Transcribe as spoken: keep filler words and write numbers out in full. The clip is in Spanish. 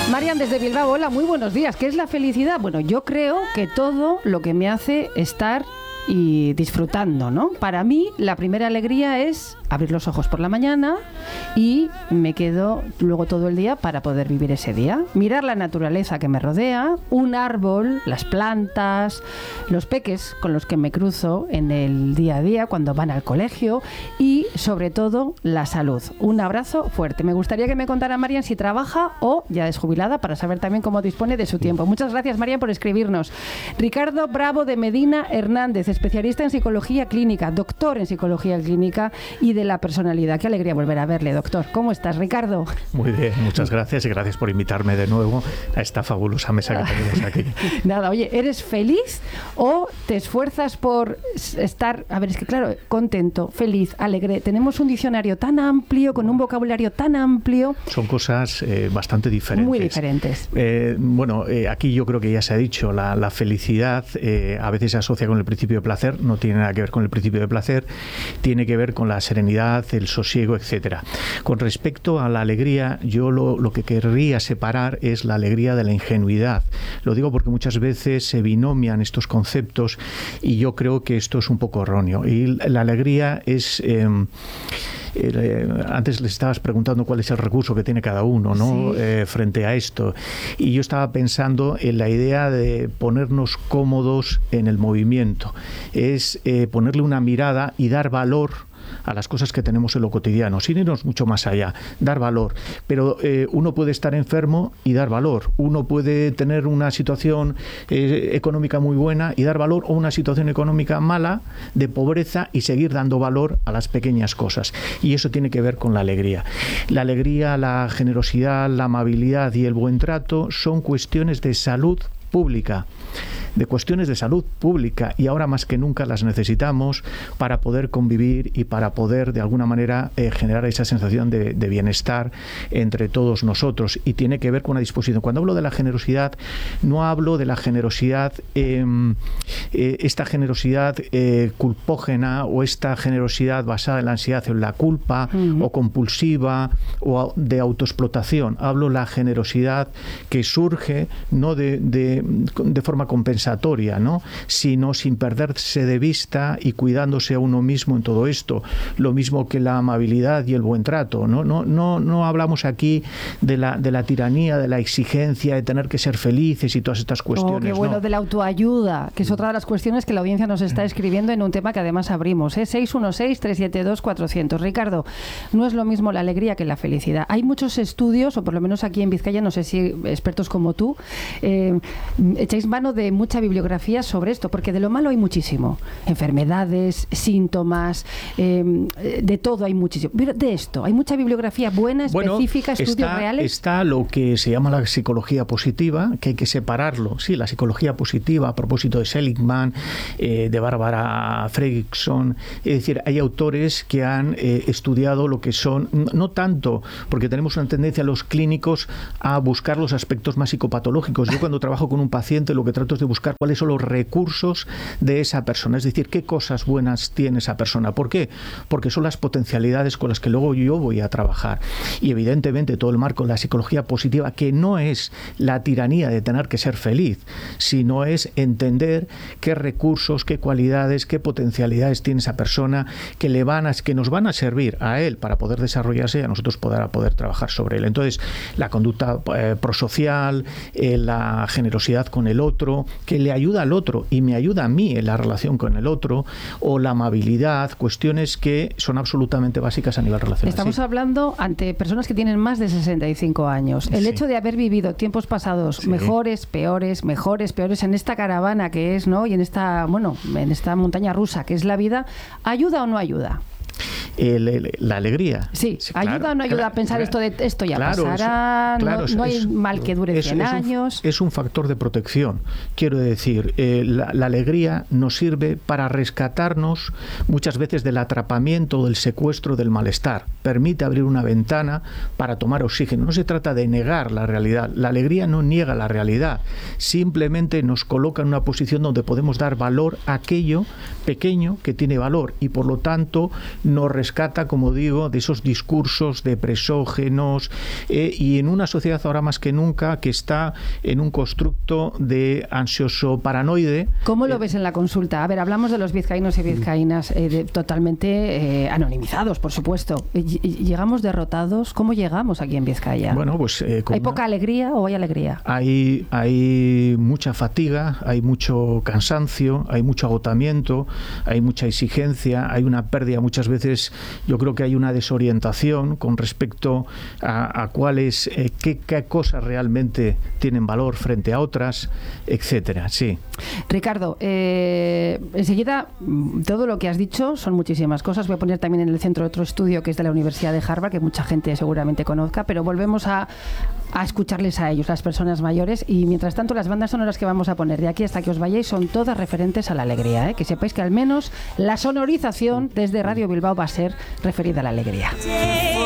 Marian desde Bilbao, hola, muy buenos días. ¿Qué es la felicidad? Bueno, yo creo que todo lo que me hace estar y disfrutando, ¿no? Para mí, la primera alegría es abrir los ojos por la mañana y me quedo luego todo el día para poder vivir ese día. Mirar la naturaleza que me rodea, un árbol, las plantas, los peques con los que me cruzo en el día a día cuando van al colegio y, sobre todo, la salud. Un abrazo fuerte. Me gustaría que me contara Marian si trabaja o ya es jubilada para saber también cómo dispone de su tiempo. Muchas gracias, Marian, por escribirnos. Ricardo Bravo de Medina Hernández, especialista en psicología clínica, doctor en psicología clínica y de la personalidad. Qué alegría volver a verle, doctor. ¿Cómo estás, Ricardo? Muy bien, muchas gracias y gracias por invitarme de nuevo a esta fabulosa mesa que tenemos aquí. Nada, oye, ¿eres feliz o te esfuerzas por estar, a ver, es que claro, contento, feliz, alegre? Tenemos un diccionario tan amplio, con un vocabulario tan amplio. Son cosas eh, bastante diferentes. Muy diferentes. Eh, bueno, eh, aquí yo creo que ya se ha dicho, la, la felicidad eh, a veces se asocia con el principio de placer, no tiene nada que ver con el principio de placer, tiene que ver con la serenidad, el sosiego, etcétera. Con respecto a la alegría, yo lo, lo que querría separar es la alegría de la ingenuidad. Lo digo porque muchas veces se binomian estos conceptos y yo creo que esto es un poco erróneo. Y la alegría es... Eh, Eh, antes les estabas preguntando cuál es el recurso que tiene cada uno, ¿no? Sí. Eh, frente a esto. Y yo estaba pensando en la idea de ponernos cómodos en el movimiento. Es eh, ponerle una mirada y dar valor a las cosas que tenemos en lo cotidiano, sin irnos mucho más allá, dar valor. Pero eh, uno puede estar enfermo y dar valor. Uno puede tener una situación eh, económica muy buena y dar valor, o una situación económica mala, de pobreza, y seguir dando valor a las pequeñas cosas. Y eso tiene que ver con la alegría. La alegría, la generosidad, la amabilidad y el buen trato son cuestiones de salud pública, de cuestiones de salud pública, y ahora más que nunca las necesitamos para poder convivir y para poder de alguna manera eh, generar esa sensación de, de bienestar entre todos nosotros, y tiene que ver con una disposición. Cuando hablo de la generosidad, no hablo de la generosidad eh, eh, esta generosidad eh, culpógena, o esta generosidad basada en la ansiedad o en la culpa, uh-huh. o compulsiva o de autoexplotación. Hablo la generosidad que surge no de, de de forma compensatoria, ¿no? Sino sin perderse de vista y cuidándose a uno mismo en todo esto. Lo mismo que la amabilidad y el buen trato, ¿no? No, no, no hablamos aquí de la, de la tiranía, de la exigencia de tener que ser felices y todas estas cuestiones. Oh, qué bueno, ¿no? De la autoayuda, que es otra de las cuestiones que la audiencia nos está escribiendo en un tema que además abrimos, ¿eh? seis uno seis, tres siete dos, cuatro cero cero. Ricardo, no es lo mismo la alegría que la felicidad. Hay muchos estudios, o por lo menos aquí en Vizcaya, no sé si expertos como tú, eh, echáis mano de mucha bibliografía sobre esto, porque de lo malo hay muchísimo. Enfermedades, síntomas, eh, de todo hay muchísimo. Pero de esto, ¿hay mucha bibliografía buena, específica, bueno, estudios está, reales? Está lo que se llama la psicología positiva, que hay que separarlo. Sí, la psicología positiva, a propósito de Seligman, eh, de Barbara Fredrickson. Es decir, hay autores que han eh, estudiado lo que son, no, no tanto, porque tenemos una tendencia los clínicos a buscar los aspectos más psicopatológicos. Yo cuando trabajo con un paciente, lo que trato es de buscar cuáles son los recursos de esa persona, es decir, qué cosas buenas tiene esa persona. ¿Por qué? Porque son las potencialidades con las que luego yo voy a trabajar. Y evidentemente todo el marco de la psicología positiva, que no es la tiranía de tener que ser feliz, sino es entender qué recursos, qué cualidades, qué potencialidades tiene esa persona, que le van a, que nos van a servir a él para poder desarrollarse y a nosotros poder, poder trabajar sobre él. Entonces, la conducta eh, prosocial, eh, la generosidad con el otro, que le ayuda al otro y me ayuda a mí en la relación con el otro, o la amabilidad, cuestiones que son absolutamente básicas a nivel relacional. Estamos sí. hablando ante personas que tienen más de sesenta y cinco años. El sí. hecho de haber vivido tiempos pasados sí. mejores, peores, mejores, peores en esta caravana que es, ¿no? Y en esta, bueno, en esta montaña rusa que es la vida, ¿ayuda o no ayuda? El, el, la alegría. Sí, sí ¿ayuda claro, o no ayuda claro, a pensar claro, esto de esto ya claro, pasará? Eso, claro, no, no hay es, mal que dure cien es, años. Es un, es un factor de protección. Quiero decir, eh, la, la alegría nos sirve para rescatarnos muchas veces del atrapamiento o del secuestro del malestar. Permite abrir una ventana para tomar oxígeno. No se trata de negar la realidad. La alegría no niega la realidad. Simplemente nos coloca en una posición donde podemos dar valor a aquello pequeño que tiene valor y por lo tanto nos rescata, como digo, de esos discursos depresógenos eh, y en una sociedad ahora más que nunca que está en un constructo de ansioso paranoide. ¿Cómo lo eh, ves en la consulta? A ver, hablamos de los vizcaínos y vizcaínas eh, de, totalmente eh, anonimizados, por supuesto. ¿Llegamos derrotados? ¿Cómo llegamos aquí en Vizcaya? Bueno, pues... Eh, ¿Hay poca alegría o hay alegría? Hay, hay mucha fatiga, hay mucho cansancio, hay mucho agotamiento, hay mucha exigencia, hay una pérdida muchas veces, yo creo que hay una desorientación con respecto a, a cuáles, eh, qué, qué cosas realmente tienen valor frente a otras, etcétera. Sí. Ricardo, eh, enseguida todo lo que has dicho son muchísimas cosas. Voy a poner también en el centro otro estudio que es de la Universidad de Harvard, que mucha gente seguramente conozca, pero volvemos a, a escucharles a ellos, las personas mayores, y mientras tanto las bandas sonoras que vamos a poner de aquí hasta que os vayáis son todas referentes a la alegría, ¿eh? Que sepáis que al menos la sonorización desde Radio Bilbao va a ser referida a la alegría.